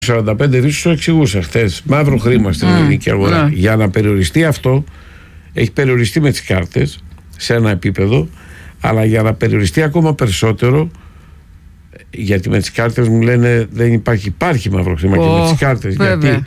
45 δις, το εξηγούσα χθες. Μαύρο χρήμα στην ελληνική αγορά. Για να περιοριστεί αυτό, έχει περιοριστεί με τις κάρτες σε ένα επίπεδο, αλλά για να περιοριστεί ακόμα περισσότερο, γιατί με τις κάρτες μου λένε δεν υπάρχει μαύρο χρήμα και με τις κάρτες. Γιατί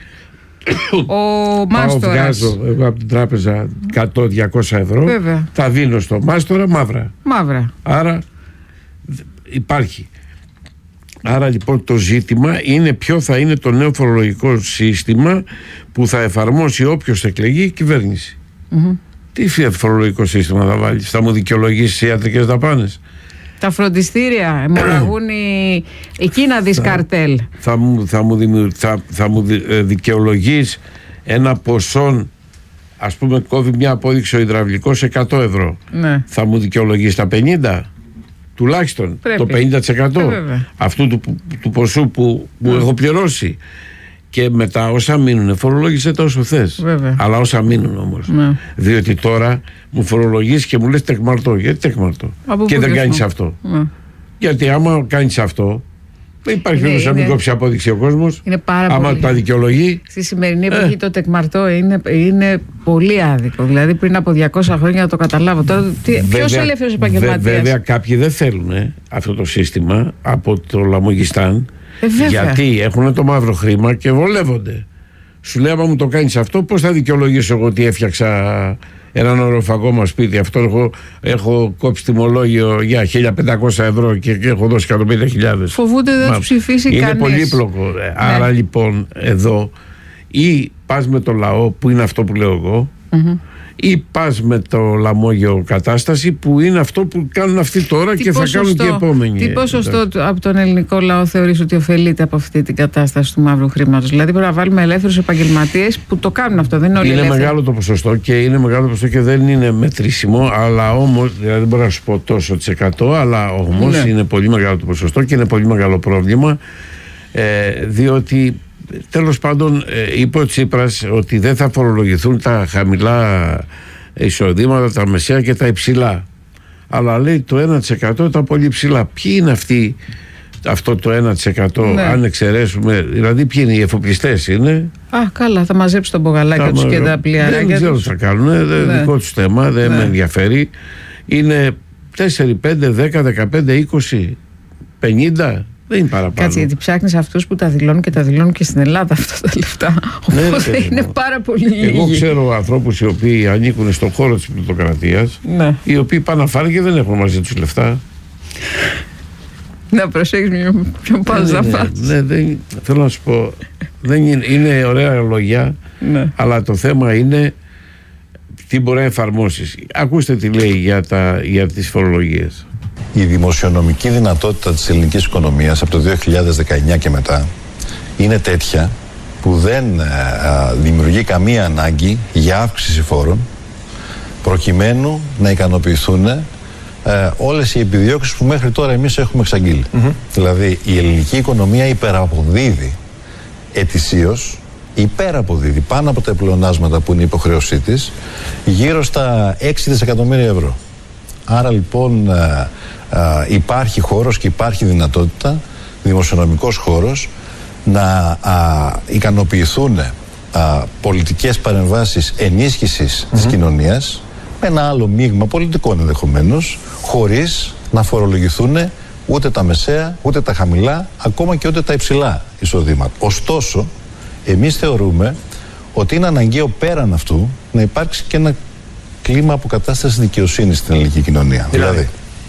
βγάζω εγώ από την τράπεζα 100-200 ευρώ, τα δίνω στο μάστορα μαύρα. Άρα υπάρχει. Άρα λοιπόν το ζήτημα είναι ποιο θα είναι το νέο φορολογικό σύστημα που θα εφαρμόσει όποιος εκλεγεί κυβέρνηση. Τι φορολογικό σύστημα θα βάλεις? Θα μου δικαιολογήσει ιατρικές δαπάνες? Τα φροντιστήρια αιμορραγούν εκεί να δεις καρτέλ. Θα μου δικαιολογείς ένα ποσό, ας πούμε κόβει μια απόδειξη ο υδραυλικός 100 ευρώ. Ναι. Θα μου δικαιολογείς τα 50? Τουλάχιστον το 50% αυτού του ποσού που έχω πληρώσει. Και μετά όσα μείνουν φορολόγησε τα όσο θες. Αλλά όσα μείνουν όμως. Διότι τώρα μου φορολογείς και μου λες τεκμαρτώ. Γιατί τεκμαρτώ? Και δεν κάνεις αυτό? Γιατί άμα κάνεις αυτό, δεν υπάρχει περίπτωση να μην κόψει απόδειξη ο κόσμος. Άμα τα δικαιολογεί. Στη σημερινή εποχή το τεκμαρτώ είναι πολύ άδικο. Δηλαδή πριν από 200 χρόνια να το καταλάβω. Τώρα ποιος ελεύθερος επαγγελματίας? Βέβαια κάποιοι δεν θέλουν αυτό το σύστημα από το Λαμογιστάν. Γιατί έχουν το μαύρο χρήμα και βολεύονται. Σου λέει, άμα μου το κάνεις αυτό, πώς θα δικαιολογήσω εγώ ότι έφτιαξα έναν οροφαγό σπίτι? Αυτό έχω κόψει τιμολόγιο για 1.500 ευρώ και έχω δώσει 150.000. Φοβούνται δεν τους ψηφίσει κανείς. Είναι πολύπλοκο. Άρα λοιπόν εδώ ή πας με το λαό, που είναι αυτό που λέω εγώ, ή πας με το λαμόγιο κατάσταση, που είναι αυτό που κάνουν αυτοί τώρα και θα κάνουν και οι επόμενοι. Τι ποσοστό από τον ελληνικό λαό θεωρείς ότι ωφελείται από αυτή την κατάσταση του μαύρου χρήματος? Δηλαδή πρέπει να βάλουμε ελεύθερους επαγγελματίες που το κάνουν αυτό, δεν είναι όλοι ελεύθεροι. Είναι μεγάλο το ποσοστό και δεν είναι μετρήσιμο, αλλά όμως, δηλαδή δεν μπορώ να σου πω τόσο τις 100, αλλά όμως είναι πολύ μεγάλο το ποσοστό και είναι πολύ μεγάλο πρόβλημα, διότι τέλος πάντων είπε ο Τσίπρας ότι δεν θα φορολογηθούν τα χαμηλά εισοδήματα, τα μεσαία και τα υψηλά. Αλλά λέει το 1% τα πολύ υψηλά. Ποιοι είναι αυτοί, αυτό το 1%, αν εξαιρέσουμε? Δηλαδή ποιοι είναι? Οι εφοπλιστές είναι? Καλά, θα μαζέψει τον μπογαλάκια τους και τα πλοιαράκια. Δεν ξέρω τι θα κάνουν, δικό τους θέμα, δεν με ενδιαφέρει. Είναι 4, 5, 10, 15, 20, 50. Δεν είναι παραπάνω. Κάτσε, γιατί ψάχνεις αυτούς που τα δηλώνουν και τα δηλώνουν και στην Ελλάδα αυτά τα λεφτά. Οπότε είναι πάρα πολύ λίγοι. Εγώ ξέρω ανθρώπους οι οποίοι ανήκουν στον χώρο της πλουτοκρατίας, οι οποίοι πάνε να φάνε και δεν έχουν μαζί τους λεφτά. Να προσέχεις ποιον πας να φας. Θέλω να σου πω, είναι ωραία λόγια, αλλά το θέμα είναι τι μπορεί να εφαρμόσεις. Ακούστε τι λέει για τις φορολογίες. Η δημοσιονομική δυνατότητα της ελληνικής οικονομίας από το 2019 και μετά είναι τέτοια που δεν δημιουργεί καμία ανάγκη για αύξηση φόρων, προκειμένου να ικανοποιηθούν όλες οι επιδιώξεις που μέχρι τώρα εμείς έχουμε εξαγγείλει. Δηλαδή η ελληνική οικονομία υπεραποδίδει ετησίως, υπεραποδίδει πάνω από τα πλεονάσματα που είναι η υποχρέωσή της, γύρω στα 6 δισεκατομμύρια ευρώ. Άρα λοιπόν υπάρχει χώρος και υπάρχει δυνατότητα, δημοσιονομικός χώρος, να ικανοποιηθούν πολιτικές παρεμβάσεις ενίσχυσης της κοινωνίας με ένα άλλο μείγμα πολιτικών ενδεχομένως, χωρίς να φορολογηθούν ούτε τα μεσαία, ούτε τα χαμηλά, ακόμα και ούτε τα υψηλά εισοδήματα. Ωστόσο, εμείς θεωρούμε ότι είναι αναγκαίο πέραν αυτού να υπάρξει και ένα κλίμα αποκατάστασης δικαιοσύνης στην ελληνική κοινωνία. Δηλαδή,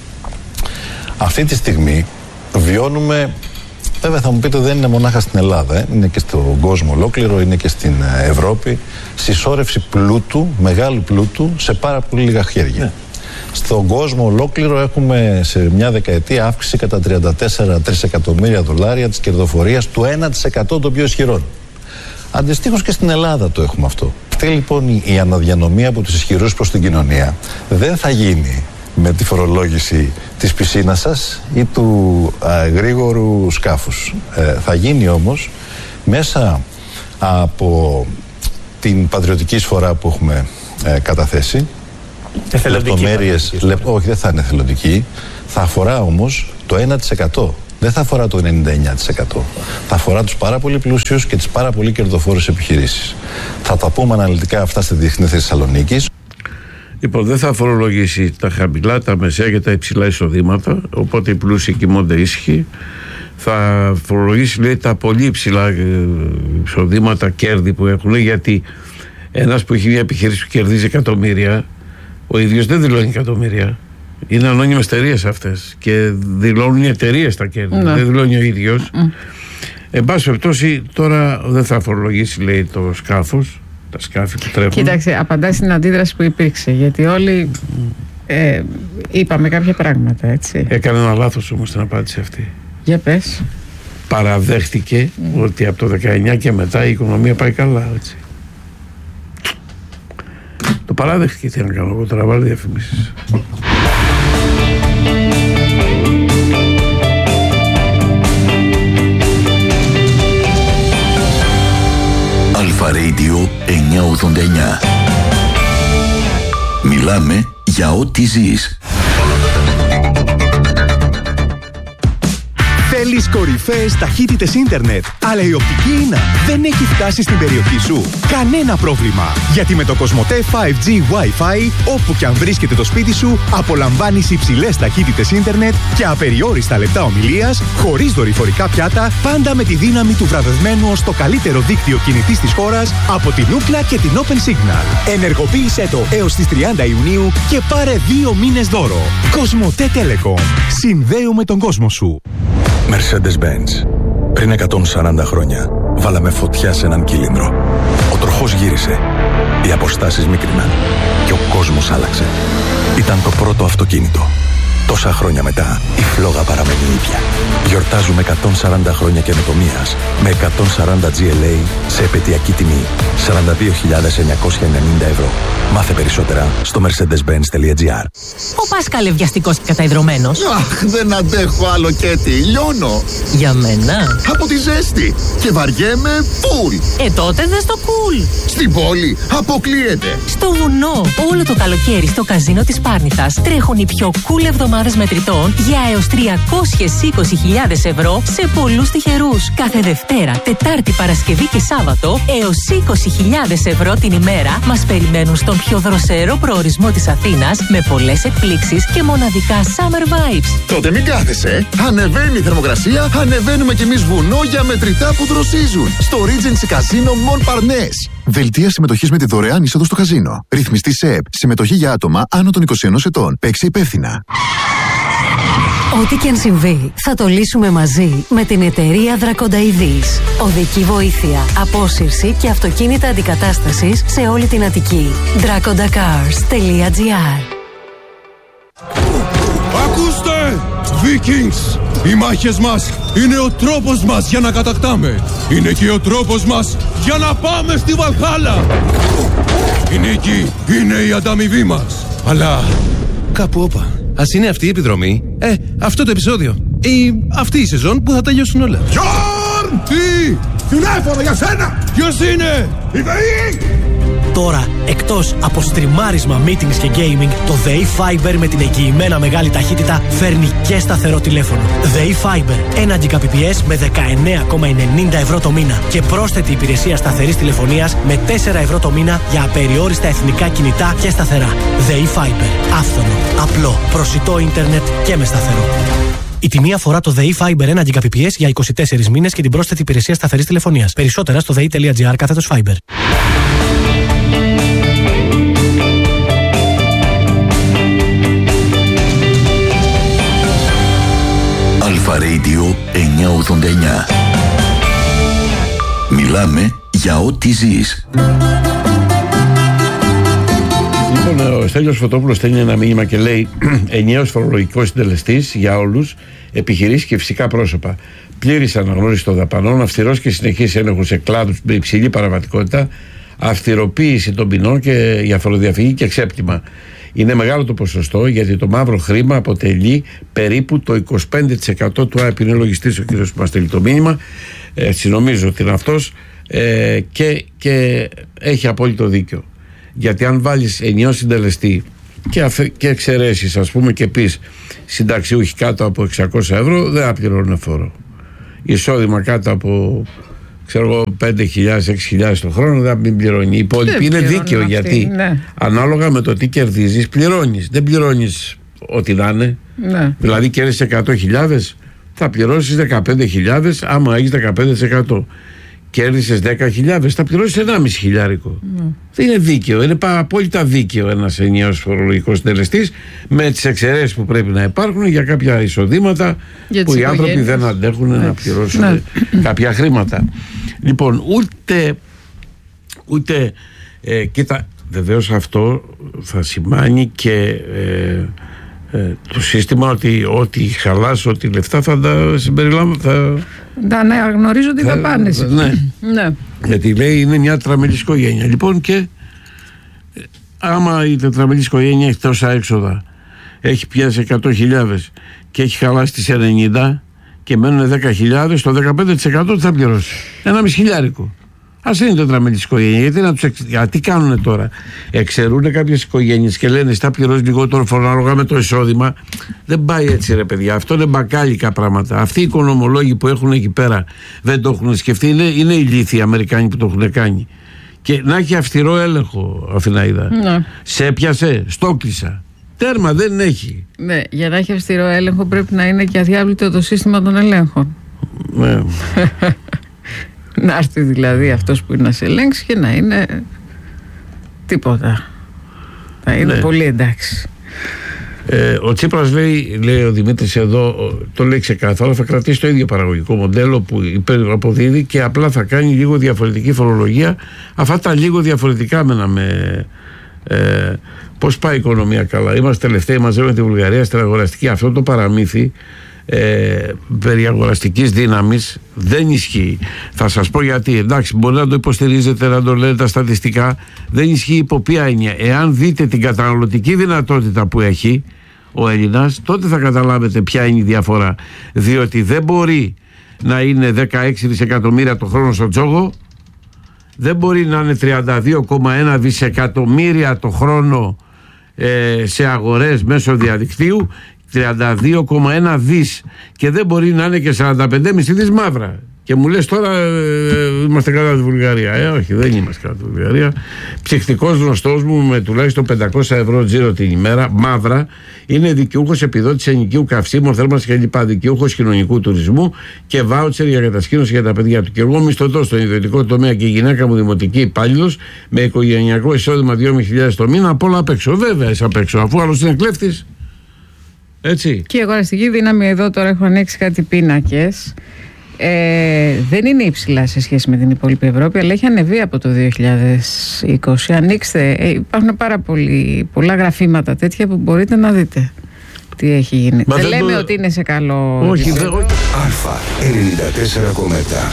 αυτή τη στιγμή βιώνουμε, βέβαια θα μου πείτε δεν είναι μονάχα στην Ελλάδα, είναι και στον κόσμο ολόκληρο, είναι και στην Ευρώπη, συσσόρευση πλούτου, μεγάλου πλούτου, σε πάρα πολύ λίγα χέρια. Στον κόσμο ολόκληρο έχουμε σε μια δεκαετία αύξηση κατά 34 τρισεκατομμύρια δολάρια της κερδοφορίας του 1% των πιο ισχυρών. Αντιστοίχως και στην Ελλάδα το έχουμε αυτό. Αυτή λοιπόν η αναδιανομή από τους ισχυρούς προς την κοινωνία δεν θα γίνει με τη φορολόγηση της πισίνας σας ή του γρήγορου σκάφους. Θα γίνει όμως μέσα από την πατριωτική εισφορά που έχουμε καταθέσει. Εθελοντική. Όχι, δεν θα είναι εθελοντική. Θα αφορά όμως το 1% δεν θα αφορά το 99%. Θα αφορά τους πάρα πολύ πλούσιους και τις πάρα πολύ κερδοφόρες επιχειρήσεις. Θα τα πούμε αναλυτικά αυτά στη Διεθνή Θεσσαλονίκης. Λοιπόν, δεν θα φορολογήσει τα χαμηλά, τα μεσαία και τα υψηλά εισοδήματα, οπότε οι πλούσιοι κοιμώνται ήσυχοι. Θα φορολογήσει, λέει, τα πολύ υψηλά εισοδήματα, κέρδη που έχουν, γιατί ένας που έχει μια επιχείρηση που κερδίζει εκατομμύρια, ο ίδιος δεν δηλώνει εκατομμύρια. Είναι ανώνυμες εταιρείες αυτές και δηλώνουν οι εταιρείες τα κέρδη, δεν δηλώνει ο ίδιος. Εν πάση περιπτώσει, τώρα δεν θα φορολογήσει, λέει, το σκάφος, τα σκάφη που τρέχουν. Κοίταξε, απαντάει στην αντίδραση που υπήρξε, γιατί όλοι είπαμε κάποια πράγματα, έτσι. Έκανε ένα λάθος όμως στην απάντηση αυτή. Για πες. Παραδέχτηκε ότι από το 19 και μετά η οικονομία πάει καλά, έτσι. Το παράδεχτηκε, τι να κάνω εγώ τώρα, βάλω διαφημίσεις. Αλφα Radio 989. Μιλάμε για ό,τι ζεις. Θέλεις κορυφαίες ταχύτητες ίντερνετ, αλλά η οπτική ίνα δεν έχει φτάσει στην περιοχή σου? Κανένα πρόβλημα, γιατί με το Κοσμοτέ 5G Wi-Fi, όπου και αν βρίσκεται το σπίτι σου, απολαμβάνεις υψηλές ταχύτητες ίντερνετ και απεριόριστα λεπτά ομιλίας, χωρίς δορυφορικά πιάτα, πάντα με τη δύναμη του βραβευμένου ως το καλύτερο δίκτυο κινητής της χώρας από την Ookla και την Open Signal. Ενεργοποίησέ το έως τις 30 Ιουνίου και πάρε 2 μήνες δώρο. Κοσμοτέ Telecom. Συνδέουμε τον κόσμο σου. Mercedes-Benz. Πριν 140 χρόνια βάλαμε φωτιά σε έναν κύλινδρο. Ο τροχός γύρισε. Οι αποστάσεις μίκριναν. Και ο κόσμος άλλαξε. Ήταν το πρώτο αυτοκίνητο. Τόσα χρόνια μετά, η φλόγα παραμένει ίδια. Γιορτάζουμε 140 χρόνια καινοτομίας με 140 GLA σε επαιτειακή τιμή 42.990 ευρώ. Μάθε περισσότερα στο mercedes-benz.gr. Ο Πάσκαλ βιαστικός και καταϊδρωμένος. Αχ, δεν αντέχω άλλο, Κέτι, λιώνω. Για μένα. Από τη ζέστη και βαριέμαι φουλ. Τότε δες το κουλ. Στην πόλη αποκλείεται. Στο βουνό, όλο το καλοκαίρι στο καζίνο της Πάρνηθας τρέχουν οι πιο cool εβδομάδες μετρητών για έως 320.000 ευρώ σε πολλούς τυχερούς. Κάθε Δευτέρα, Τετάρτη, Παρασκευή και Σάββατο έως 20.000 ευρώ την ημέρα μας περιμένουν στον πιο δροσερό προορισμό της Αθήνας με πολλές εκπλήξεις και μοναδικά summer vibes. Τότε μην κάθεσαι. Ανεβαίνει η θερμοκρασία, ανεβαίνουμε κι εμείς βουνό για μετρητά που δροσίζουν. Στο Regency Casino Montparnasse. Δελτία συμμετοχής με τη δωρεάν είσοδο στο καζίνο. Ρυθμιστή ΣΕΠ. Συμμετοχή για άτομα άνω των 21 ετών. Παίξε υπεύθυνα. Ό,τι και αν συμβεί, θα το λύσουμε μαζί με την εταιρεία Δρακονταειδής. Οδική βοήθεια, απόσυρση και αυτοκίνητα αντικατάστασης σε όλη την Αττική. dracondacars.gr. Ακούστε! Vikings! Οι μάχες μας είναι ο τρόπος μας για να κατακτάμε. Είναι και ο τρόπος μας για να πάμε στη Βαλχάλα. Η νίκη είναι η ανταμοιβή μας. Αλλά κάπου όπα. Ας είναι αυτή η επιδρομή, αυτό το επεισόδιο ή αυτή η σεζόν που θα τελειώσουν όλα. Γιόρν! Τι! Τηλέφωνο για σένα! Ποιος είναι? Η ΔΕΗ! Τώρα, εκτός από στριμάρισμα, meetings και gaming, το ΔΕΗ Fiber με την εγγυημένα μεγάλη ταχύτητα φέρνει και σταθερό τηλέφωνο. ΔΕΗ Fiber, 1 Gbps με 19,90 ευρώ το μήνα και πρόσθετη υπηρεσία σταθερής τηλεφωνίας με 4 ευρώ το μήνα για απεριόριστα εθνικά κινητά και σταθερά. ΔΕΗ Fiber, άφθονο, απλό, προσιτό ίντερνετ και με σταθερό. Η τιμή αφορά το ΔΕΗ Fiber 1 Gbps για 24 μήνες και την πρόσθετη υπηρεσία σταθερής τηλεφωνίας. Περισσότερα στο dei.gr/Fiber. Αλφα Radio 989. Μιλάμε για ό,τι ζεις. Λοιπόν, ο Στέλιος Φωτόπουλος στέλνει ένα μήνυμα και λέει: ενιαίος φορολογικός συντελεστής για όλους, επιχειρήσεις και φυσικά πρόσωπα. Πλήρης αναγνώριση των δαπανών, αυστηρός και συνεχής έλεγχος σε κλάδους με υψηλή παραβατικότητα, αυστηροποίηση των ποινών και για φοροδιαφυγή και ξέπτυμα. Είναι μεγάλο το ποσοστό, γιατί το μαύρο χρήμα αποτελεί περίπου το 25% του ΑΕΠ. Είναι λογιστής ο κύριος που μας στέλνει το μήνυμα. Έτσι νομίζω ότι είναι αυτός, και έχει απόλυτο δίκιο. Γιατί αν βάλεις ενιαίο συντελεστή και εξαιρέσεις, ας πούμε, και πεις συνταξιούχοι κάτω από 600 ευρώ δεν θα πληρώνουν φόρο. Εισόδημα κάτω από 5.000, 6.000 το χρόνο δεν μην πληρώνει. Οι υπόλοιποι είναι δίκαιο αυτή, γιατί ανάλογα με το τι κερδίζεις πληρώνεις. Δεν πληρώνεις ό,τι να είναι. Δηλαδή κέρδισες 100.000 θα πληρώσεις 15.000 άμα έχεις 15%. Κέρδισες 10.000 θα πληρώσεις 1.500. Δεν είναι δίκαιο. Είναι απόλυτα δίκαιο ένας ενιαίος φορολογικός συντελεστής, με τις εξαιρέσεις που πρέπει να υπάρχουν για κάποια εισοδήματα που οι άνθρωποι δεν αντέχουν να πληρώσουν κάποια χρήματα. Λοιπόν, ούτε κοίτα, βεβαίως αυτό θα σημάνει και το σύστημα ότι ό,τι χαλάς, ό,τι λεφτά θα τα συμπεριλάβει. Να αναγνωρίζω ότι θα πάνε. Ναι. Γιατί λέει είναι μια τετραμελής οικογένεια. Λοιπόν, και άμα η τετραμελής οικογένεια έχει τόσα έξοδα, έχει πιάσει 100.000 και έχει χαλάσει τις 90 και μένουν 10.000, το 15% θα πληρώσει 1.500. Ας είναι τετραμελής οικογένεια. Γιατί τι κάνουν τώρα? Εξαιρούν κάποιες οικογένειες και λένε θα πληρώσει λιγότερο φόρο ανάλογα με το εισόδημα. Δεν πάει έτσι, ρε παιδιά. Αυτό είναι μπακάλικα πράγματα. Αυτοί οι οικονομολόγοι που έχουν εκεί πέρα δεν το έχουν σκεφτεί. Είναι ηλίθιοι οι Αμερικάνοι που το έχουν κάνει. Και να έχει αυστηρό έλεγχο, Αθηναίδα. Σε έπιασε, στόκλισα. Τέρμα, δεν έχει. Ναι, για να έχει αυστηρό έλεγχο πρέπει να είναι και αδιάβλητο το σύστημα των ελέγχων. Ναι. Να έρθει δηλαδή αυτός που είναι να σε ελέγξει και να είναι τίποτα. Θα είναι πολύ εντάξει. Ο Τσίπρας λέει ο Δημήτρης εδώ, το λέει ξεκάθαρα, θα κρατήσει το ίδιο παραγωγικό μοντέλο που αποδίδει και απλά θα κάνει λίγο διαφορετική φορολογία. Αυτά τα λίγο διαφορετικά πώς πάει η οικονομία καλά? Είμαστε τελευταίοι μαζί με τη Βουλγαρία στην αγοραστική. Αυτό το παραμύθι περί αγοραστικής δύναμης δεν ισχύει. Θα σας πω γιατί. Εντάξει, μπορεί να το υποστηρίζετε, να το λέτε τα στατιστικά. Δεν ισχύει υπό ποια έννοια? Εάν δείτε την καταναλωτική δυνατότητα που έχει ο Έλληνας, τότε θα καταλάβετε ποια είναι η διαφορά. Διότι δεν μπορεί να είναι 16 δισεκατομμύρια το χρόνο στο τζόγο, δεν μπορεί να είναι 32,1 δισεκατομμύρια το χρόνο σε αγορές μέσω διαδικτύου, 32,1 δις, και δεν μπορεί να είναι και 45,5 δις μαύρα. Και μου λες τώρα είμαστε κατά τη Βουλγαρία. Όχι, δεν είμαστε κατά τη Βουλγαρία. Ψυχτικός γνωστός μου με τουλάχιστον 500 ευρώ τζίρο την ημέρα, μαύρα, είναι δικαιούχος επιδότησης ενοικίου καυσίμων, θέρμανσης κλπ. Δικαιούχος κοινωνικού τουρισμού και βάουτσερ για κατασκήνωση για τα παιδιά του. Και εγώ μισθωτός στον ιδιωτικό τομέα και η γυναίκα μου δημοτική υπάλληλος με οικογενειακό εισόδημα 2.500 το μήνα, απ' όλα απ' έξω. Βέβαια είσαι απ' έξω, αφού άλλος είναι κλέφτης. Έτσι. Και η αγοραστική δύναμη εδώ τώρα έχω ανοίξει κάτι πίνακες. Δεν είναι υψηλά σε σχέση με την υπόλοιπη Ευρώπη, αλλά έχει ανεβεί από το 2020. Ανοίξτε, υπάρχουν πάρα πολλά γραφήματα τέτοια που μπορείτε να δείτε τι έχει γίνει. Δεν λέμε ότι είναι σε καλό. Όχι, Αλφα 94,7.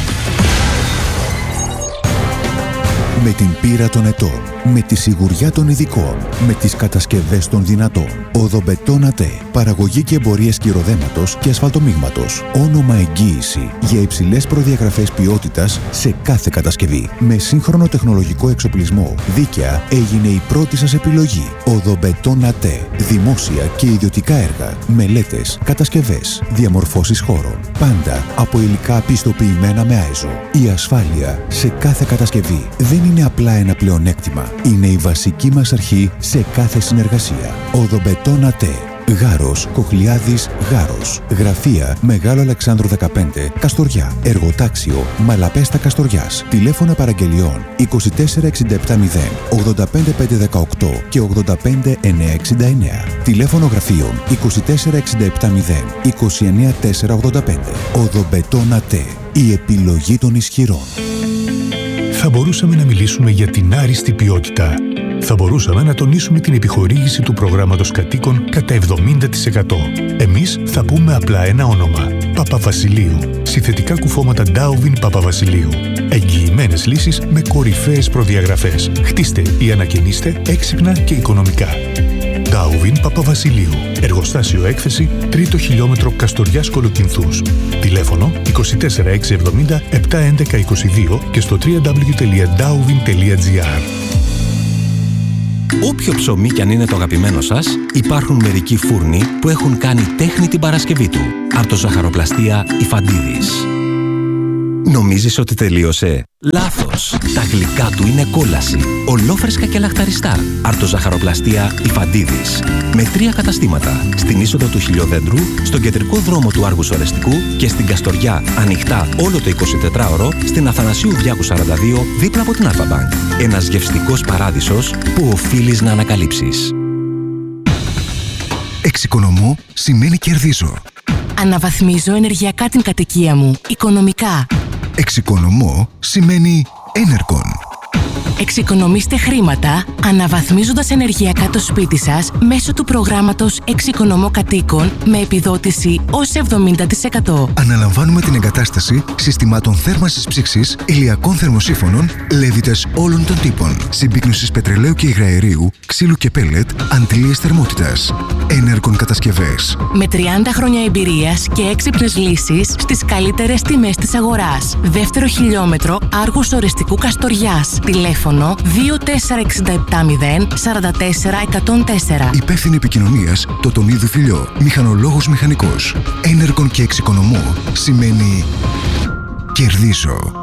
Με την πείρα των ετών, με τη σιγουριά των ειδικών, με τις κατασκευές των δυνατών. Οδομπετόν ΑΤΕ. Παραγωγή και εμπορίες κυροδέματος και ασφαλτομίγματος. Όνομα εγγύηση για υψηλές προδιαγραφές ποιότητας σε κάθε κατασκευή. Με σύγχρονο τεχνολογικό εξοπλισμό, δίκαια έγινε η πρώτη σας επιλογή. Οδομπετόν ΑΤΕ. Δημόσια και ιδιωτικά έργα, μελέτες, κατασκευές, διαμορφώσεις χώρων. Πάντα από υλικά πιστοποιημένα με ISO. Η ασφάλεια σε κάθε κατασκευή δεν είναι απλά ένα πλεονέκτημα. Είναι η βασική μας αρχή σε κάθε συνεργασία. Οδομπετόν ΑΤΕ. Γάρος, Κοχλιάδης, Γάρος. Γραφεία Μεγάλο Αλεξάνδρου 15, Καστοριά. Εργοτάξιο Μαλαπέστα Καστοριάς. Τηλέφωνα παραγγελιών 24670 85518 και 85969. Τηλέφωνο γραφείων 24670 29485. Οδομπετόν ΑΤΕ. Η επιλογή των ισχυρών. Θα μπορούσαμε να μιλήσουμε για την άριστη ποιότητα. Θα μπορούσαμε να τονίσουμε την επιχορήγηση του προγράμματος κατοίκων κατά 70%. Εμείς θα πούμε απλά ένα όνομα. Παπαβασιλείου. Συνθετικά κουφώματα Darwin Παπαβασιλείου. Εγγυημένες λύσεις με κορυφαίες προδιαγραφές. Χτίστε ή ανακαινίστε έξυπνα και οικονομικά. Darwin Παπαβασιλείου. Εργοστάσιο έκθεση 3ο χιλιόμετρο Καστοριάς Κολοκυνθούς. Τηλέφωνο 24670 71122 και στο www.darwin.gr. Όποιο ψωμί κι αν είναι το αγαπημένο σας, υπάρχουν μερικοί φούρνοι που έχουν κάνει τέχνη την Παρασκευή του. Αρτοζαχαροπλαστεία Ιφαντίδης. Νομίζεις ότι τελείωσε? Λάθος! Τα γλυκά του είναι κόλαση. Ολόφρεσκα και λαχταριστά. Αρτοζαχαροπλαστεία Ιφαντίδης. Με 3 καταστήματα. Στην είσοδο του Χιλιοδέντρου, στον κεντρικό δρόμο του Άργους Ορεστικού και στην Καστοριά, ανοιχτά όλο το 24ωρο, στην Αθανασίου Διάκου 42, δίπλα από την Αλφα-Μπανκ. Ένας γευστικός παράδεισος που οφείλεις να ανακαλύψεις. Εξοικονομώ σημαίνει κερδίζω. Αναβαθμίζω ενεργειακά την κατοικία μου, οικονομικά. Εξοικονομώ σημαίνει Enercon. Εξοικονομήστε χρήματα αναβαθμίζοντας ενεργειακά το σπίτι σας μέσω του προγράμματος Εξοικονομώ Κατοίκων με επιδότηση ως 70%. Αναλαμβάνουμε την εγκατάσταση συστημάτων θέρμανσης ψήξης, ηλιακών θερμοσύφωνων, λέβητες όλων των τύπων, συμπίκνωσης πετρελαίου και υγραερίου, ξύλου και πέλετ, αντλίες θερμότητας. Enercon κατασκευές. Με 30 χρόνια εμπειρίας και έξυπνες λύσεις στις καλύτερες τιμές της αγοράς. Δεύτερο χιλιόμετρο Άργους Ορεστικού Καστοριάς. Τηλέφωνο 24670 44104. Υπεύθυνη επικοινωνίας Τοτονίδου Φιλιό. Μηχανολόγος μηχανικός. Enercon και εξοικονομώ σημαίνει κερδίζω.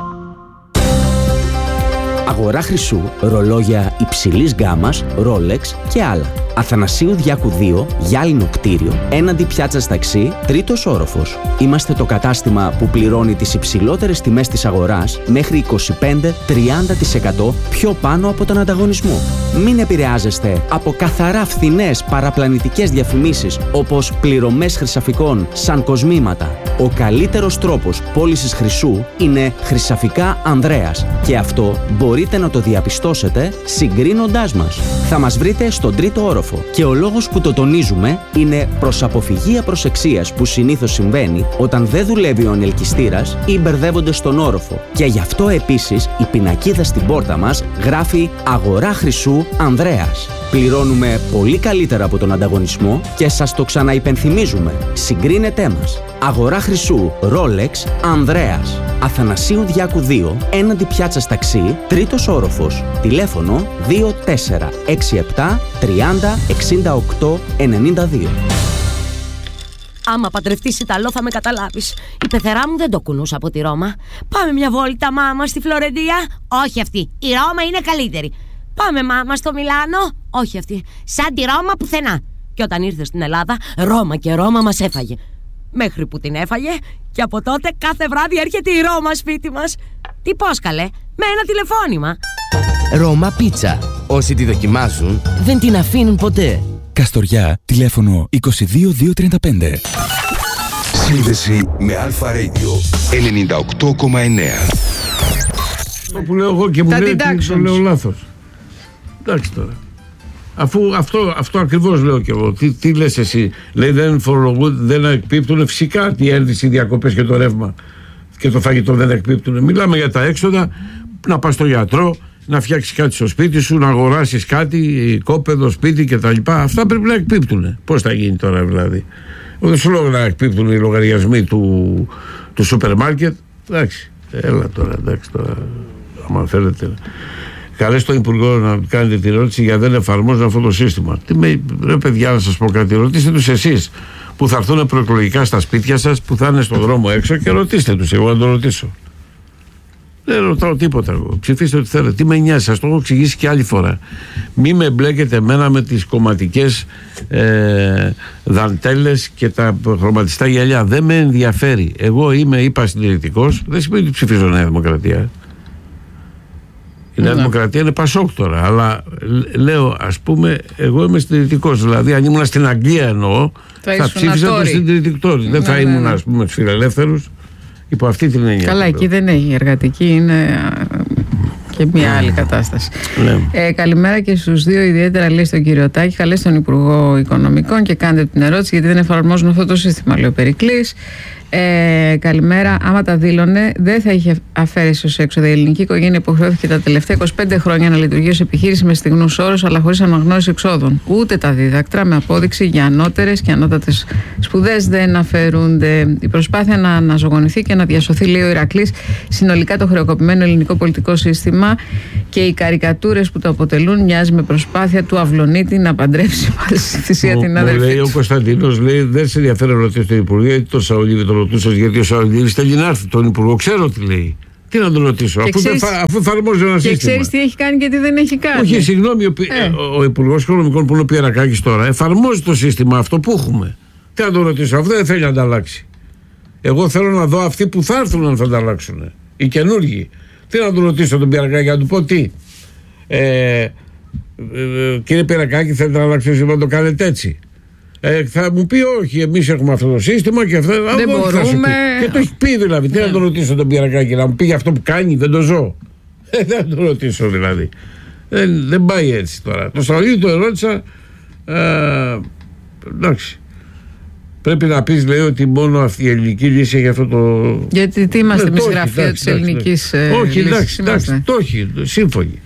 Αγορά χρυσού, ρολόγια υψηλής γκάμας, Rolex και άλλα. Αθανασίου Διάκου 2, γυάλινο κτίριο, έναντι πιάτσας ταξί, 3ος όροφος. Είμαστε το κατάστημα που πληρώνει τις υψηλότερες τιμές της αγοράς μέχρι 25-30% πιο πάνω από τον ανταγωνισμό. Μην επηρεάζεστε από καθαρά φθηνές παραπλανητικές διαφημίσεις όπως πληρωμές χρυσαφικών σαν κοσμήματα. Ο καλύτερος τρόπος πώλησης χρυσού είναι Χρυσαφικά Ανδρέας και αυτό μπορείτε να το διαπιστώσετε συγκρίνοντάς μας. Θα μας βρείτε στον 3ο όροφο και ο λόγος που το τονίζουμε είναι προς αποφυγή απροσεξίας που συνήθως συμβαίνει όταν δεν δουλεύει ο ανελκυστήρας ή μπερδεύονται στον όροφο. Και γι' αυτό επίσης η πινακίδα στην πόρτα μας γράφει Αγορά Χρυσού Ανδρέας. Πληρώνουμε πολύ καλύτερα από τον ανταγωνισμό και σας το ξαναυπενθυμίζουμε. Συγκρίνετέ μας. Αγορά Χρυσού Rolex Ανδρέας. Αθανασίου Διάκου 2, έναντι πιάτσας ταξί, 3ος όροφος. Τηλέφωνο 2467 30 68 92. Άμα παντρευτείς Ιταλό θα με καταλάβεις. Η πεθερά μου δεν το κουνούσα από τη Ρώμα. Πάμε μια βόλτα μάμα στη Φλωρεντία. Όχι αυτή, η Ρώμα είναι καλύτερη. Πάμε μάμα στο Μιλάνο. Όχι αυτή, σαν τη Ρώμα πουθενά. Και όταν ήρθε στην Ελλάδα, Ρώμα και Ρώμα μας έφαγε. Μέχρι που την έφαγε και από τότε κάθε βράδυ έρχεται η Ρώμα σπίτι μας. Τι πώς καλέ, με ένα τηλεφώνημα. Ρώμα Πίτσα. Όσοι τη δοκιμάζουν δεν την αφήνουν ποτέ. Καστοριά, τηλέφωνο 22235. Σύνδεση με Αλφα Radio 98,9. Αυτό που λέω εγώ και μου λέει ότι το λέω λάθος. Εντάξει τώρα. Αφού αυτό ακριβώς λέω και εγώ. Τι λες εσύ? Λέει δεν εκπίπτουν. Φυσικά η ένδυση, οι διακοπές και το ρεύμα και το φαγητό δεν εκπίπτουν. Μιλάμε για τα έξοδα, να πας στο γιατρό, να φτιάξεις κάτι στο σπίτι σου, να αγοράσεις κάτι, κόπεδο, σπίτι κτλ. Αυτά πρέπει να εκπίπτουν. Πώς θα γίνει τώρα δηλαδή? Δεν σου λέω να εκπίπτουν οι λογαριασμοί του σούπερ μάρκετ. Εντάξει, έλα τώρα, άμα θέλετε. Καλές τον Υπουργό να κάνετε την ερώτηση για δεν εφαρμόζουν αυτό το σύστημα. Ρε παιδιά, να σας πω κάτι, ρωτήστε τους εσείς που θα έρθουν προεκλογικά στα σπίτια σας, που θα είναι στον δρόμο έξω και ρωτήστε τους. Εγώ να το ρωτήσω. Δεν ρωτάω τίποτα εγώ. Ψηφίστε ό,τι θέλετε. Τι με νοιάζει, σας το έχω εξηγήσει και άλλη φορά. Μη με μπλέκετε εμένα με τις κομματικές δαντέλες και τα χρωματιστά γυαλιά. Δεν με ενδιαφέρει. Εγώ είπα συντηρητικός, δεν σημαίνει ότι ψηφίζω Νέα Δημοκρατία. Η Νέα Δημοκρατία είναι Πασόκ τώρα, αλλά λέω, ας πούμε, εγώ είμαι συντηρητικός. Δηλαδή, αν ήμουν στην Αγγλία εννοώ, θα ψήφιζα τον συντηρητικό. Δεν θα ήμουν, ας πούμε, τους φιλελεύθερους. Υπό αυτή την έννοια. Καλά, εκεί δεν έχει εργατική, είναι και μια άλλη κατάσταση. Καλημέρα και στους δύο, ιδιαίτερα λέει στον κύριο Τάκη. Καλέστε τον Υπουργό Οικονομικών και κάντε την ερώτηση, γιατί δεν εφαρμόζουν αυτό το σύστημα, λέει ο Περικλής. Καλημέρα. Άμα τα δήλωνε, δεν θα είχε αφαίρεση ως έξοδα. Η ελληνική οικογένεια υποχρεώθηκε τα τελευταία 25 χρόνια να λειτουργεί ως επιχείρηση με στιγνούς όρους, αλλά χωρίς αναγνώριση εξόδων. Ούτε τα δίδακτρα με απόδειξη για ανώτερες και ανώτατες σπουδές δεν αφαιρούνται. Η προσπάθεια να αναζωογονηθεί και να διασωθεί, λέει ο Ηρακλής, συνολικά το χρεοκοπημένο ελληνικό πολιτικό σύστημα και οι καρικατούρες που το αποτελούν, μοιάζει με προσπάθεια του Αυλονίτη να παντρέψει πάλι στη θυσία την αδερφή. Μου λέει ο Κωνσταντίνος, λέει, δεν σε ενδιαφέρει να ρωτήσει τον Υπουργό, γιατί τον Σαουλίδη τον ρωτούσες, γιατί ο Σαουλίδης θέλει να έρθει τον Υπουργό. Ξέρω τι λέει. Τι να τον ρωτήσω, αφού εφαρμόζει ένα σύστημα. Και ξέρεις τι έχει κάνει και τι δεν έχει κάνει. Όχι, συγγνώμη, ο Υπουργός Οικονομικών που είναι ο Πιερακάκης τώρα εφαρμόζει το σύστημα αυτό που έχουμε. Τι να τον ρωτήσω, αυτό δεν θέλει να τα αλλάξει. Εγώ θέλω να δω αυτοί που θα έρθουν να θα τα αλλάξουν. Οι καινούργοι. Τι να τον ρωτήσω τον Πιερακάκη, να του πω τι. Κύριε Πιερακάκη, θέλετε να αλλάξει το σύστημα, να το κάνετε έτσι. Θα μου πει όχι, εμείς έχουμε αυτό το σύστημα και αυτό. Δεν μπορούμε. Και το έχει πει δηλαδή. Τι να τον ρωτήσω τον Πιερακάκη, να μου πει για αυτό που κάνει, δεν το ζω. Δεν τον ρωτήσω δηλαδή. Δεν πάει έτσι τώρα. Το Σαουλίδη το ερώτησα. Εντάξει. Πρέπει να πεις, λέει, ότι μόνο αυτή η ελληνική λύση έχει αυτό το. Γιατί τι είμαστε εμείς γραφείο της ελληνικής λύσης. Όχι, εντάξει, το έχει, σύμφωνοι.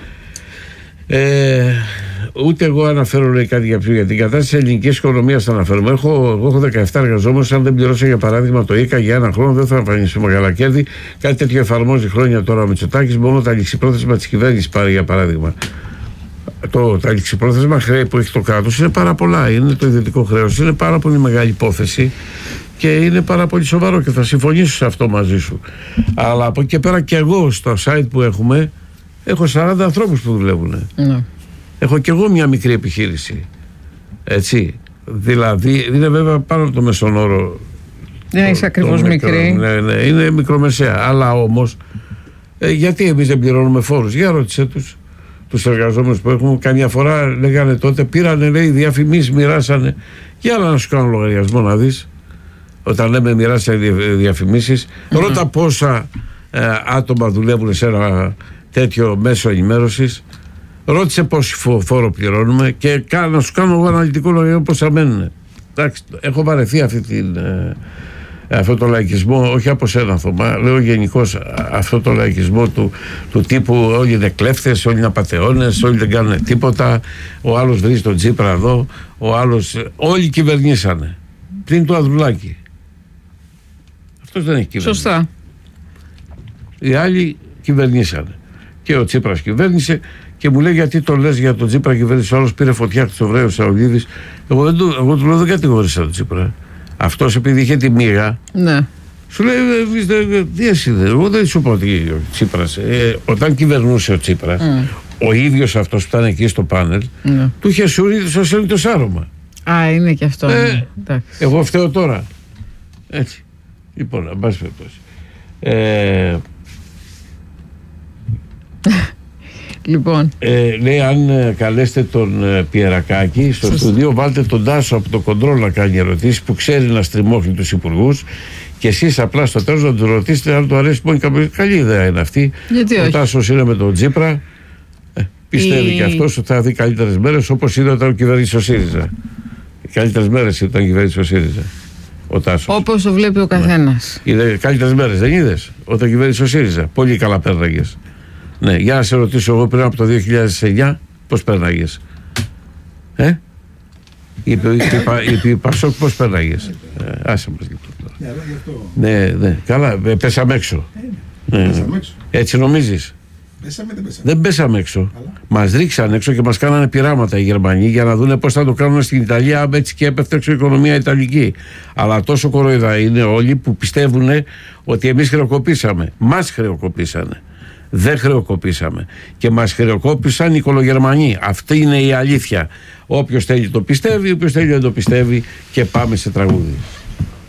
Ούτε εγώ αναφέρω, λέει, κάτι για την κατάσταση της ελληνικής οικονομίας. Θα αναφέρομαι. Εγώ έχω 17 εργαζόμενους. Αν δεν πληρώσω, για παράδειγμα, το ΙΚΑ για ένα χρόνο, δεν θα εμφανίσει μεγάλα κέρδη. Κάτι τέτοιο εφαρμόζει χρόνια τώρα ο Μητσοτάκης. Μόνο τα ληξιπρόθεσμα της κυβέρνησης πάρει, για παράδειγμα. Τα ληξιπρόθεσμα χρέη που έχει το κράτος είναι πάρα πολλά. Είναι το ιδιωτικό χρέος. Είναι πάρα πολύ μεγάλη υπόθεση και είναι πάρα πολύ σοβαρό και θα συμφωνήσω σε αυτό μαζί σου. Αλλά από εκεί και πέρα και εγώ στο site που έχουμε έχω 40 ανθρώπους που δουλεύουν. Ναι. Έχω και εγώ μια μικρή επιχείρηση. Έτσι. Δηλαδή είναι βέβαια πάνω από το μέσον όρο. Δεν έχεις ακριβώς μικρή. Ναι, είναι μικρομεσαία. Αλλά όμως γιατί εμείς δεν πληρώνουμε φόρους? Για ρώτησε τους εργαζόμενους που έχουμε. Καμιά φορά λέγανε τότε, πήρανε, λέει, διαφημίσεις, μοιράσανε. Για να σου κάνω λογαριασμό να δεις. Όταν λέμε μοιράσανε διαφημίσεις, ρώτα πόσα άτομα δουλεύουν σε ένα τέτοιο μέσο ενημέρωσης. Ρώτησε πόσο φόρο πληρώνουμε και να σου κάνω εγώ αναλυτικό λογαριασμό πόσα μένουν. Εντάξει, έχω βαρεθεί αυτό το λαϊκισμό, όχι από σένα, Θωμά, λέω γενικώς αυτό το λαϊκισμό του τύπου όλοι είναι κλέφτες, όλοι είναι απατεώνες, όλοι δεν κάνουν τίποτα, ο άλλος βρίζει τον Τσίπρα εδώ, ο άλλος, όλοι κυβερνήσανε πλην του Ανδρουλάκη. Αυτός δεν έχει κυβερνήσει. Σωστά. Οι άλλοι κυβερνήσανε και ο Τσίπρας κυβέρνησε. Και μου λέει, γιατί το λες για τον Τσίπρα κυβέρνηση? Ο άλλος πήρε φωτιά στο Εβραίο Σαουλίδης. Εγώ του λέω, δεν κατηγορήσα τον Τσίπρα. Αυτός επειδή είχε τη μοίρα. Ναι. Σου λέει, τι εσύ δεν. Εγώ δεν σου πω ότι ο Τσίπρας. Όταν κυβερνούσε ο Τσίπρας, ο ίδιος αυτός που ήταν εκεί στο πάνελ, του είχε σουρεί το σάρωμα. Α, είναι και αυτό. Ναι. Εγώ φταίω τώρα. Έτσι. Λοιπόν, εν πάση περιπτώσει. Λοιπόν. Λέει, αν καλέσετε τον Πιερακάκη στο στούντιο, βάλτε τον Τάσο από το κοντρόλ να κάνει ερωτήσεις, που ξέρει να στριμώχνει τους υπουργούς, και εσείς απλά στο τέλος να του ρωτήσετε αν του αρέσει. Καλή ιδέα είναι αυτή. Ο Τάσος είναι με τον Τσίπρα. Πιστεύει και αυτός ότι θα δει καλύτερες μέρες, όπως είδε όταν κυβέρνησε ο ΣΥΡΙΖΑ. Οι καλύτερες μέρες ήταν κυβέρνησε ο ΣΥΡΙΖΑ. Ο Τάσος. Όπως το βλέπει ο καθένας. Είδε καλύτερες μέρες, δεν είδες? Όταν κυβέρνησε ο ΣΥΡΙΖΑ. Πολύ καλά πέρναγες. Ναι, για να σε ρωτήσω εγώ, πριν από το 2009 πώς πέρναγες? Είπε η Πασόκ πώς πέρναγες? Άσε μας λοιπόν. Ναι, καλά, πέσαμε έξω. Έτσι νομίζεις? Δεν πέσαμε έξω. Μας ρίξαν έξω και μας κάνανε πειράματα οι Γερμανοί για να δουν πώς θα το κάνουν στην Ιταλία, έτσι και έπεφτε έξω η οικονομία ιταλική. Αλλά τόσο κοροϊδά είναι όλοι που πιστεύουν ότι εμείς χρεοκοπήσαμε. Μας χρεοκοπήσανε. Δεν χρεοκοπήσαμε. Και μας χρεοκόπησαν οι κολογερμανοί. Αυτή είναι η αλήθεια. Όποιος θέλει το πιστεύει, όποιος θέλει δεν το πιστεύει. Και πάμε σε τραγούδι.